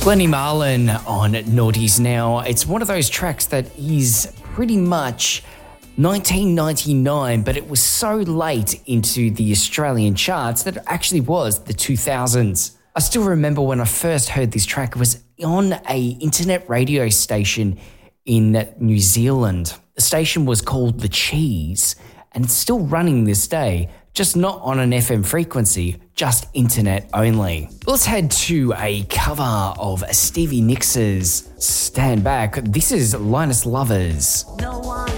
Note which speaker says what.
Speaker 1: Lenny Marlin on Naughties Now. It's one of those tracks that is pretty much 1999, but it was so late into the Australian charts that it actually was the 2000s. I still remember when I first heard this track, it was on a internet radio station in New Zealand. The station was called The Cheese, and it's still running this day, just not on an FM frequency, just internet only. Let's head to a cover of Stevie Nicks' Stand Back. This is Linus Lovers.
Speaker 2: No one